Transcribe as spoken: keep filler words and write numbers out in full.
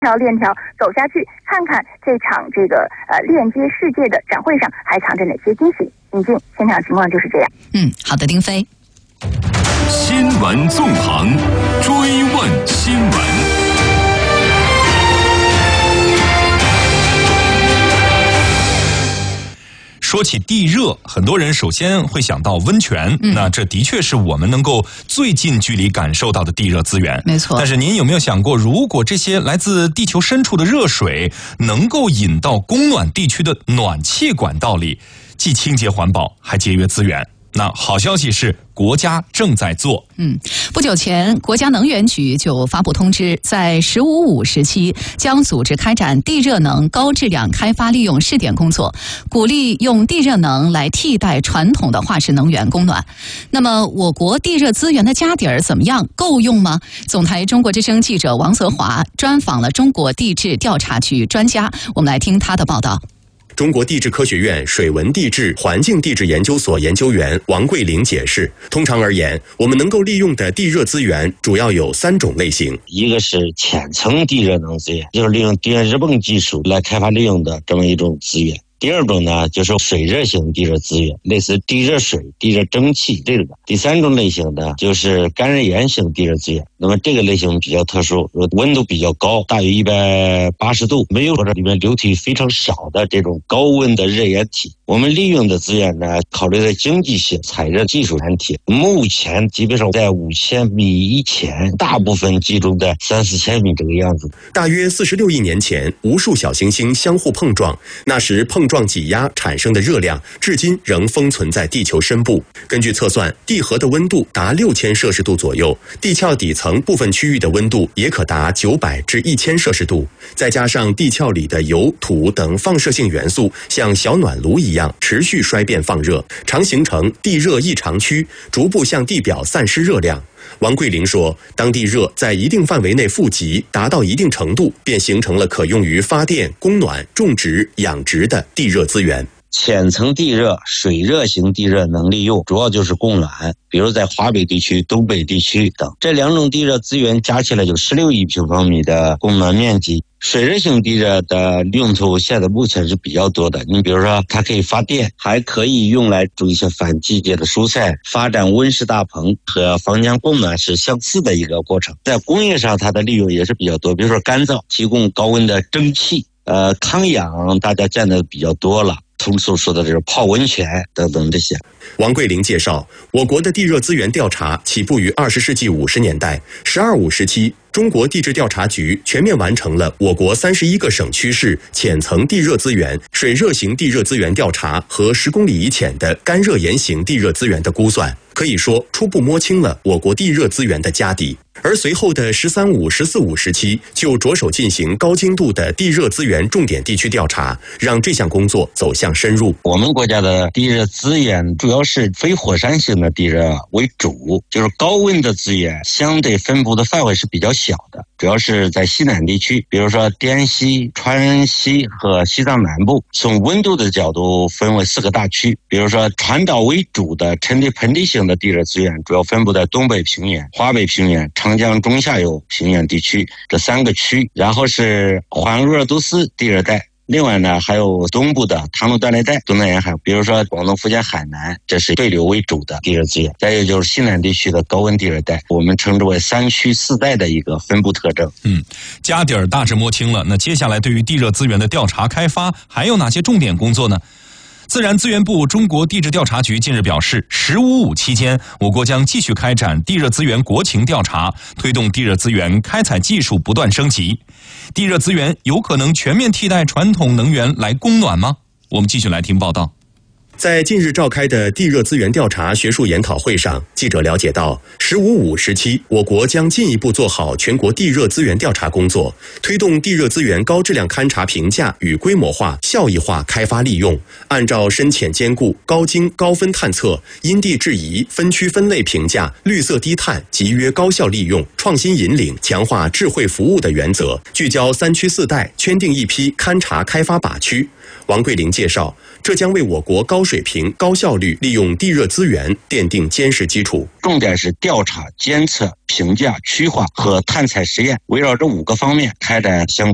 条链条走下去，看看这场这个呃链接世界的展会上还藏着哪些惊喜。引进现场情况就是这样。 嗯，好的，丁飞。 新闻纵横，追问新闻。说起地热，很多人首先会想到温泉，嗯、那这的确是我们能够最近距离感受到的地热资源。 没错。 但是您有没有想过，如果这些来自地球深处的热水能够引到供暖地区的暖气管道里，既清洁环保，还节约资源？那好消息是，国家正在做。 嗯，不久前，国家能源局就发布通知，在“十五五”时期将组织开展地热能高质量开发利用试点工作，鼓励用地热能来替代传统的化石能源供暖。那么，我国地热资源的家底儿怎么样？够用吗？总台中国之声记者王泽华专访了中国地质调查局专家，我们来听他的报道。 中国地质科学院水文地质环境地质研究所研究员王桂玲解释，通常而言，我们能够利用的地热资源主要有三种类型。 一个是浅层地热能资源，就是利用地热热泵技术来开发利用的这么一种资源。第二种呢，就是水热型地热资源，类似地热水、地热蒸汽这个。第三种类型呢，就是干热岩型地热资源。那么这个类型比较特殊，温度比较高，大约一百八十度，没有或者里面流体非常少的这种高温的热液体。我们利用的资源呢，考虑的经济性、采热技术难题。目前基本上在五千米以前，大部分集中在三四千米这个样子。 大约四十六亿年前，无数小行星相互碰撞，那时碰撞挤压产生的热量，至今仍封存在地球深部。根据测算，地核的温度达六千摄氏度左右，地壳底层部分区域的温度也可达九百至一千摄氏度。再加上地壳里的油、土等放射性元素像小暖炉一样持续衰变放热，常形成地热异常区，逐步向地表散失热量。王桂玲说，当地热在一定范围内富集，达到一定程度，便形成了可用于发电、供暖、种植、养殖的地热资源。 浅层地热、水热型地热能利用，主要就是供暖，比如在华北地区、东北地区等。这两种地热资源加起来就十六亿平方米的供暖面积。水热型地热的用途现在目前是比较多的，你比如说它可以发电，还可以用来种一些反季节的蔬菜，发展温室大棚，和房间供暖是相似的一个过程。在工业上它的利用也是比较多，比如说干燥，提供高温的蒸汽，呃，康养大家见的比较多了，通俗说的这种泡温泉等等这些。 王桂玲介绍，我国的地热资源调查起步于二十世纪五十年代，十二五时期，中国地质调查局全面完成了我国三十一个省区市浅层地热资源、水热型地热资源调查和十公里以浅的干热岩型地热资源的估算，可以说初步摸清了我国地热资源的家底。而随后的十三五、十四五时期，就着手进行高精度的地热资源重点地区调查，让这项工作走向深入。 我们国家的地热资源主要是非火山型的地热为主，就是高温的资源相对分布的范围是比较小的，主要是在西南地区，比如说滇西、川西和西藏南部。从温度的角度分为四个大区，比如说传导为主的沉地盆地型的地热资源主要分布在东北平原、华北平原、长江中下游平原地区这三个区，然后是环鄂尔多斯地热带。另外呢，还有东部的唐努断裂带、东南沿海，比如说广东、福建、海南，这是对流为主的地热资源。再有就是西南地区的高温地热带，我们称之为三区四带的一个分布特征。 嗯，家底儿大致摸清了，那接下来对于地热资源的调查开发还有哪些重点工作呢？自然资源部中国地质调查局近日表示，十五五期间，我国将继续开展地热资源国情调查，推动地热资源开采技术不断升级。地热资源有可能全面替代传统能源来供暖吗？我们继续来听报道。 在近日召开的地热资源调查学术研讨会上，记者了解到，十五五时期，我国将进一步做好全国地热资源调查工作，推动地热资源高质量勘查评价与规模化、效益化开发利用，按照深浅兼顾、高精高分探测、因地制宜、分区分类评价、绿色低碳、集约高效利用、创新引领、强化智慧服务的原则，聚焦三区四带，圈定一批勘查开发靶区。王桂玲介绍，这将为我国高水平、高效率利用地热资源奠定坚实基础。 重点是调查、监测、评价、区划和探采实验，围绕这五个方面开展相关